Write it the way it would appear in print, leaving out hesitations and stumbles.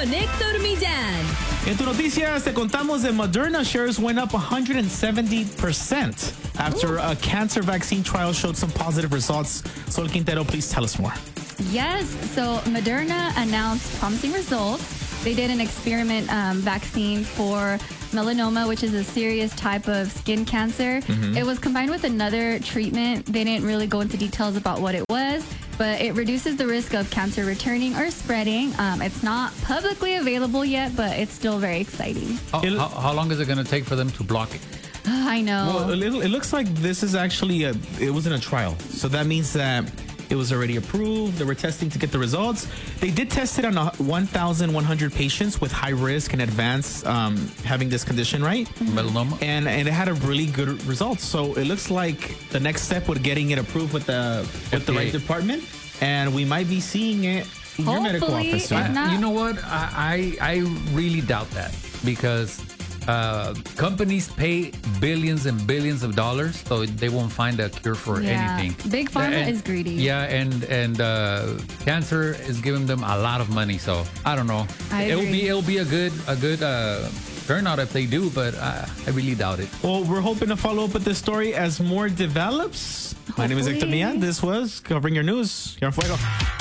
con Héctor Millán. En tu noticias te contamos that Moderna shares went up 170% after a cancer vaccine trial showed some positive results. Sol Quintero, please tell us more. Yes, so Moderna announced promising results. They did an experiment vaccine for melanoma, which is a serious type of skin cancer. It was combined with another treatment. They didn't really go into details about what it was, but it reduces the risk of cancer returning or spreading. It's not publicly available yet, but it's still very exciting. How long is it going to take for them to block it? I know. Well, it looks like this is actually it was in a trial. So that means that it was already approved. They were testing to get the results. They did test it on 1,100 patients with high risk and advanced having this condition, right? Melanoma. And it had a really good result. So it looks like the next step was getting it approved with the right department. And we might be seeing it in your medical office. You know what? I really doubt that because companies pay billions and billions of dollars, so they won't find a cure for anything. Big Pharma is greedy. Yeah, and cancer is giving them a lot of money. So I don't know. It'll be a good turnout if they do, but I really doubt it. Well, we're hoping to follow up with this story as more develops. My name is Héctor Millán. This was Covering Your News here on Fuego.